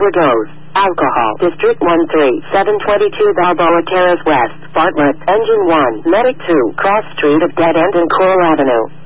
overdose. Alcohol. District 13, 722 Balboa Terrace West, Bartlett. Engine 1, Medic 2, Cross Street of Dead End and Coral Avenue.